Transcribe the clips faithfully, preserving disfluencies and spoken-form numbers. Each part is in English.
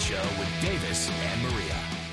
Show with Davis and Maria.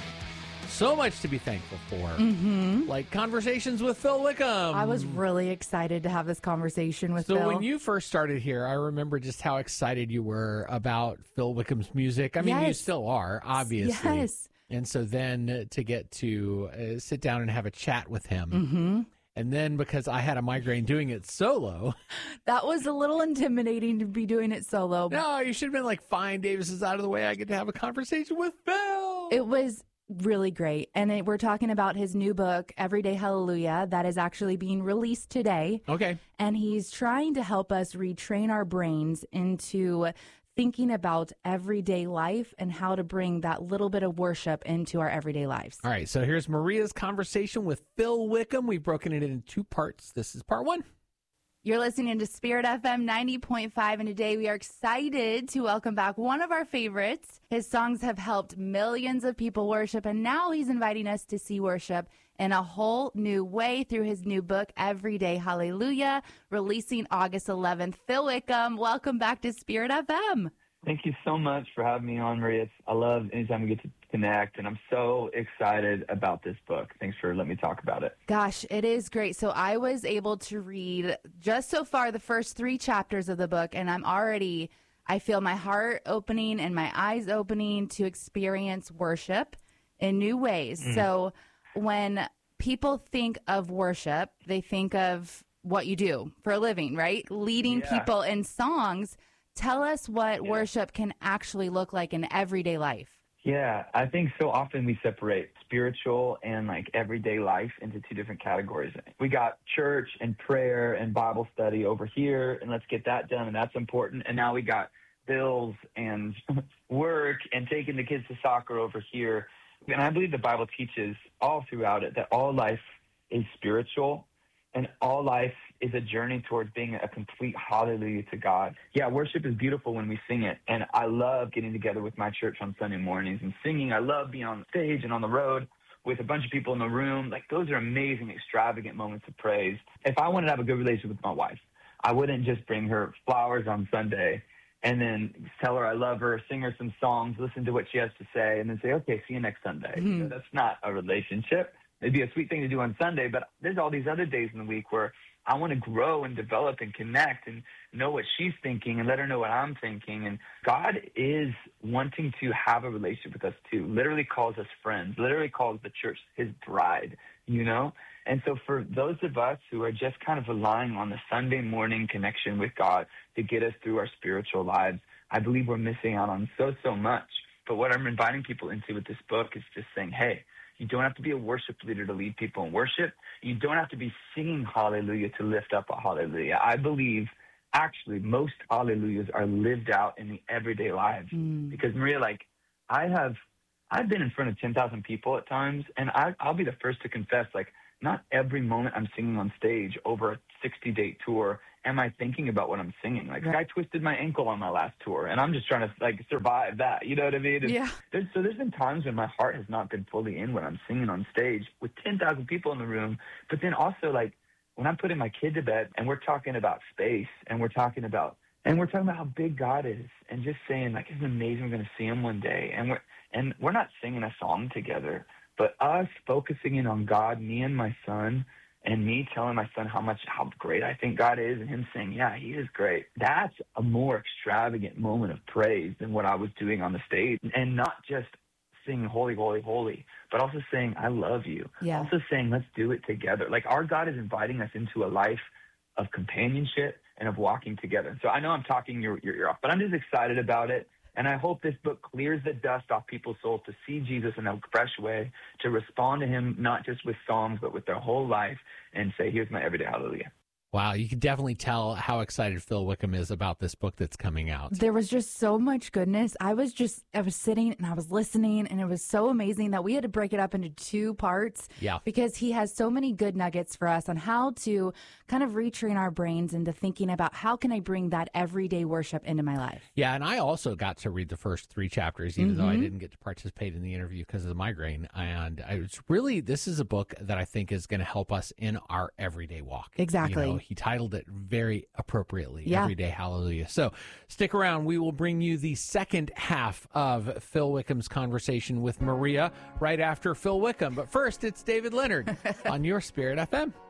So much to be thankful for. Mm-hmm. Like Conversations with Phil Wickham. I was really excited to have this conversation with so Phil. when you first started here, I remember just how excited you were about Phil Wickham's music. I mean, you Yes. still are, obviously. Yes. And so then to get to uh, sit down and have a chat with him. Mm-hmm. And then because I had a migraine doing it solo. That was a little intimidating to be doing it solo. No, you should have been like, fine, Davis is out of the way. I get to have a conversation with Phil. It was really great. And it, we're talking about his new book, Everyday Hallelujah, that is actually being released today. Okay. And he's trying to help us retrain our brains into thinking about everyday life and how to bring that little bit of worship into our everyday lives. All right, so here's Maria's conversation with Phil Wickham. We've broken it into two parts. This is part one. You're listening to Spirit F M ninety point five, and today we are excited to welcome back one of our favorites. His songs have helped millions of people worship, and now he's inviting us to see worship in a whole new way through his new book, Everyday Hallelujah, releasing August eleventh. Phil Wickham, welcome back to Spirit F M. Thank you so much for having me on, Maria. I love anytime we get to connect, and I'm so excited about this book. Thanks for letting me talk about it. Gosh, it is great. So I was able to read just so far the first three chapters of the book, and I'm already, I feel my heart opening and my eyes opening to experience worship in new ways. Mm. So when people think of worship, they think of what you do for a living, right? Leading Yeah. people in songs. Tell us what Yeah. worship can actually look like in everyday life. Yeah, I think so often we separate spiritual and like everyday life into two different categories. We got church and prayer and Bible study over here, and let's get that done, and that's important. And now we got bills and work and taking the kids to soccer over here. And I believe the Bible teaches all throughout it that all life is spiritual and all life is a journey towards being a complete hallelujah to God. Yeah, worship is beautiful when we sing it, and I love getting together with my church on Sunday mornings and singing. I love being on stage and on the road with a bunch of people in the room. Like, those are amazing, extravagant moments of praise. If I wanted to have a good relationship with my wife, I wouldn't just bring her flowers on Sunday and then tell her I love her, sing her some songs, listen to what she has to say, and then say, okay, see you next Sunday. Mm-hmm. You know, that's not a relationship. It'd be a sweet thing to do on Sunday, but there's all these other days in the week where I want to grow and develop and connect and know what she's thinking and let her know what I'm thinking. And God is wanting to have a relationship with us too. Literally calls us friends, literally calls the church his bride, you know? And so for those of us who are just kind of relying on the Sunday morning connection with God to get us through our spiritual lives, I believe we're missing out on so, so much. But what I'm inviting people into with this book is just saying, hey, you don't have to be a worship leader to lead people in worship. You don't have to be singing hallelujah to lift up a hallelujah. I believe actually most hallelujahs are lived out in the everyday lives. Mm. Because Maria, like I have, I've been in front of ten thousand people at times, and I, I'll be the first to confess, like not every moment I'm singing on stage over a sixty-day tour am I thinking about what I'm singing. Like, right. I twisted my ankle on my last tour, and I'm just trying to, like, survive that. You know what I mean? And yeah. There's, so there's been times when my heart has not been fully in when I'm singing on stage with ten thousand people in the room. But then also, like, when I'm putting my kid to bed and we're talking about space and we're talking about and we're talking about how big God is and just saying, like, it's amazing we're going to see him one day. And we're, and we're not singing a song together, but us focusing in on God, me and my son, and me telling my son how much, how great I think God is, and him saying, yeah, he is great. That's a more extravagant moment of praise than what I was doing on the stage. And not just singing holy, holy, holy, but also saying, I love you. Yeah. Also saying, let's do it together. Like, our God is inviting us into a life of companionship and of walking together. So I know I'm talking your, your ear off, but I'm just excited about it. And I hope this book clears the dust off people's souls to see Jesus in a fresh way, to respond to him not just with songs, but with their whole life, and say, here's my everyday hallelujah. Wow, you can definitely tell how excited Phil Wickham is about this book that's coming out. There was just so much goodness. I was just, I was sitting and I was listening, and it was so amazing that we had to break it up into two parts. Yeah. Because he has so many good nuggets for us on how to kind of retrain our brains into thinking about how can I bring that everyday worship into my life. Yeah, and I also got to read the first three chapters, even mm-hmm. though I didn't get to participate in the interview because of the migraine. And I was really, this is a book that I think is going to help us in our everyday walk. Exactly. You know, he titled it very appropriately, Yeah. Everyday Hallelujah. So stick around. We will bring you the second half of Phil Wickham's conversation with Maria right after Phil Wickham. But first, it's David Leonard on Your Spirit F M.